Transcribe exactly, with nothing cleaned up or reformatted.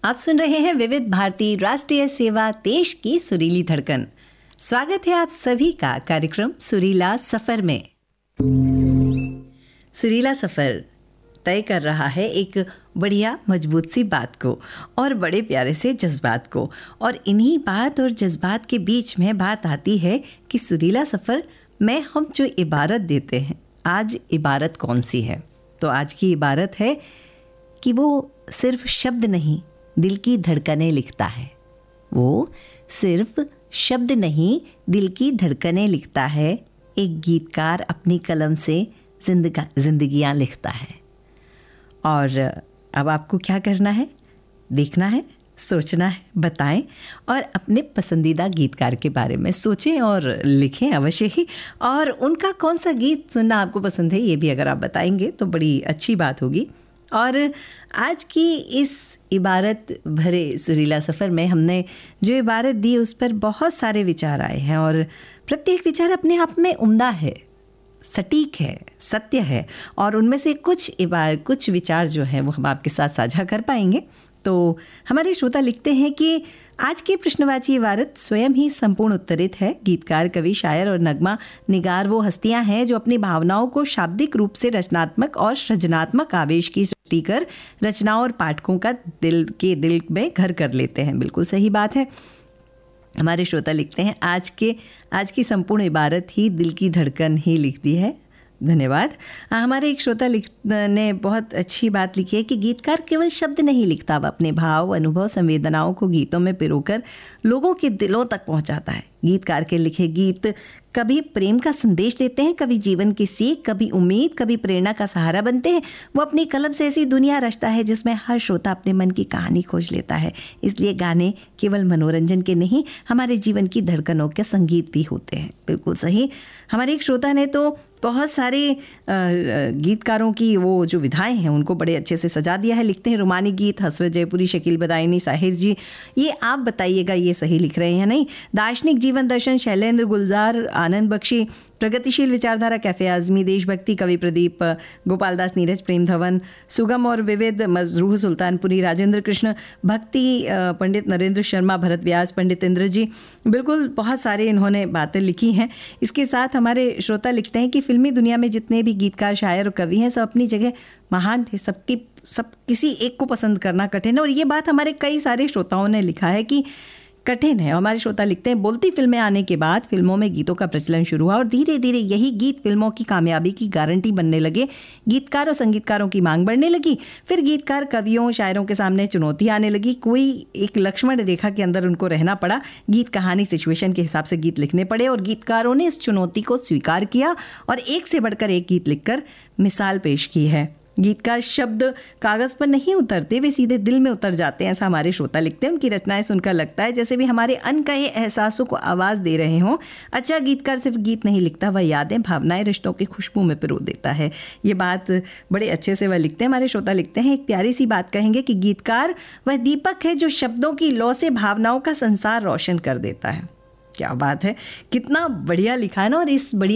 आप सुन रहे हैं विविध भारती राष्ट्रीय सेवा, देश की सुरीली धड़कन। स्वागत है आप सभी का कार्यक्रम सुरीला सफर में। सुरीला सफर तय कर रहा है एक बढ़िया मजबूत सी बात को और बड़े प्यारे से जज्बात को, और इन्हीं बात और जज्बात के बीच में बात आती है कि सुरीला सफर में हम जो इबारत देते हैं, आज इबारत कौन सी है? तो आज की इबारत है कि वो सिर्फ शब्द नहीं, दिल की धड़कनें लिखता है। वो सिर्फ शब्द नहीं, दिल की धड़कनें लिखता है। एक गीतकार अपनी कलम से जिंदगा जिंदगियाँ लिखता है। और अब आपको क्या करना है? देखना है, सोचना है, बताएं और अपने पसंदीदा गीतकार के बारे में सोचें और लिखें अवश्य ही। और उनका कौन सा गीत सुनना आपको पसंद है, ये भी अगर आप बताएंगे तो बड़ी अच्छी बात होगी। और आज की इस इबारत भरे सुरीला सफ़र में हमने जो इबारत दी उस पर बहुत सारे विचार आए हैं, और प्रत्येक विचार अपने आप में उम्दा है, सटीक है, सत्य है। और उनमें से कुछ इबार कुछ विचार जो हैं वो हम आपके साथ साझा कर पाएंगे। तो हमारे श्रोता लिखते हैं कि आज की प्रश्नवाची इबारत स्वयं ही संपूर्ण उत्तरित है। गीतकार, कवि, शायर और नगमा निगार वो हस्तियां हैं जो अपनी भावनाओं को शाब्दिक रूप से रचनात्मक और सृजनात्मक आवेश की सृष्टि कर रचनाओं और पाठकों का दिल के दिल में घर कर लेते हैं। बिल्कुल सही बात है। हमारे श्रोता लिखते हैं आज के आज की संपूर्ण इबारत ही दिल की धड़कन ही लिखती है। धन्यवाद। हमारे एक श्रोता लिख ने बहुत अच्छी बात लिखी है कि गीतकार केवल शब्द नहीं लिखता, वह अपने भाव, अनुभव, संवेदनाओं को गीतों में पिरोकर लोगों के दिलों तक पहुंचाता है। गीतकार के लिखे गीत कभी प्रेम का संदेश देते हैं, कभी जीवन की सीख, कभी उम्मीद, कभी प्रेरणा का सहारा बनते हैं। वो अपनी कलम से ऐसी दुनिया रचता है जिसमें हर श्रोता अपने मन की कहानी खोज लेता है। इसलिए गाने केवल मनोरंजन के नहीं, हमारे जीवन की धड़कनों के संगीत भी होते हैं। बिल्कुल सही। हमारे एक श्रोता ने तो बहुत सारे गीतकारों की वो जो विधाएं हैं उनको बड़े अच्छे से सजा दिया है। लिखते हैं रुमानी गीत हसरत जयपुरी, शकील बदायूनी, साहिर जी, ये आप बताइएगा ये सही लिख रहे हैं नहीं। दार्शनिक जीवन दर्शन, शैलेंद्र गुलजार, आनंद बख्शी, प्रगतिशील विचारधारा, कैफे आजमी, देशभक्ति, कवि प्रदीप, गोपाल दास, नीरज, प्रेम धवन, सुगम और विविध, मजरूह सुल्तानपुरी, राजेंद्र कृष्ण, भक्ति, पंडित नरेंद्र शर्मा, भरत व्यास, पंडित इंद्र जी। बिल्कुल बहुत सारे इन्होंने बातें लिखी हैं। इसके साथ हमारे श्रोता लिखते हैं कि फिल्मी दुनिया में जितने भी गीतकार, शायर और कवि हैं सब अपनी जगह महान थे। सबकी सब किसी एक को पसंद करना कठिन है, और ये बात हमारे कई सारे श्रोताओं ने लिखा है कि कठिन है। हमारे श्रोता लिखते हैं बोलती फिल्में आने के बाद फिल्मों में गीतों का प्रचलन शुरू हुआ और धीरे धीरे यही गीत फिल्मों की कामयाबी की गारंटी बनने लगे। गीतकार और संगीतकारों की मांग बढ़ने लगी। फिर गीतकार, कवियों, शायरों के सामने चुनौती आने लगी। कोई एक लक्ष्मण रेखा के अंदर उनको रहना पड़ा। गीत, कहानी, सिचुएशन के हिसाब से गीत लिखने पड़े, और गीतकारों ने इस चुनौती को स्वीकार किया और एक से बढ़कर एक गीत लिखकर मिसाल पेश की है। गीतकार शब्द कागज़ पर नहीं उतरते, वे सीधे दिल में उतर जाते हैं, ऐसा हमारे श्रोता लिखते हैं। उनकी रचनाएं सुनकर लगता है जैसे भी हमारे अनकहे एहसासों को आवाज़ दे रहे हों। अच्छा गीतकार सिर्फ गीत नहीं लिखता, वह यादें, भावनाएं, रिश्तों की खुशबू में पिरो देता है। ये बात बड़े अच्छे से वह लिखते हैं। हमारे श्रोता लिखते हैं एक प्यारी सी बात कहेंगे कि गीतकार वह दीपक है जो शब्दों की लौ से भावनाओं का संसार रोशन कर देता है। क्या बात है, कितना बढ़िया लिखा है ना। और इस बढ़िया